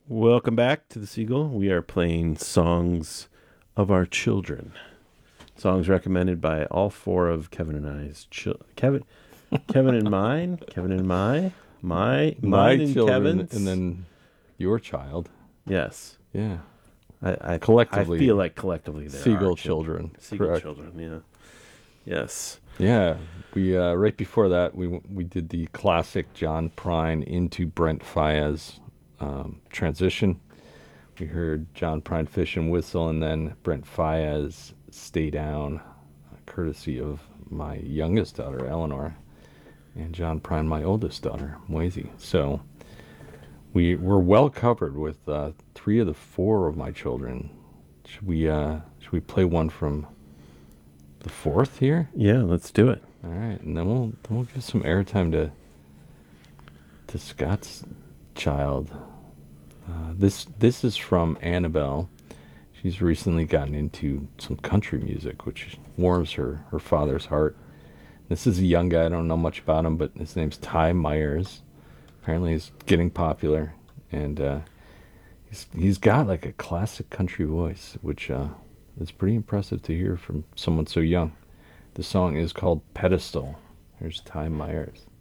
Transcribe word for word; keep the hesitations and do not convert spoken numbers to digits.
Welcome back to the Seagull. We are playing Songs of Our Children. Songs recommended by all four of Kevin and I's children. Kevin, Kevin and mine, Kevin and my, my, My mine and children, Kevin's. and then your child. Yes, Yeah. I, I Collectively, I feel like collectively they're Seagull our children. Seagull Correct. children. Yeah. Yes. Yeah. We uh, right before that we we did the classic John Prine into Brent Faiyaz um, transition. We heard John Prine Fish and Whistle, and then Brent Faiyaz Stay Down, uh, courtesy of my youngest daughter Eleanor, and John Prine, my oldest daughter Moisey. So we were well covered with uh, three of the four of my children. Should we uh, should we play one from the fourth here? Yeah, let's do it. All right, and then we'll then we'll give some airtime to to Scott's child. Uh, this this is from Annabelle. She's recently gotten into some country music, which warms her her father's heart. This is a young guy. I don't know much about him, but his name's Ty Myers. Apparently, he's getting popular, and uh, he's he's got like a classic country voice, which uh, is pretty impressive to hear from someone so young. The song is called Pedestal. Here's Ty Myers.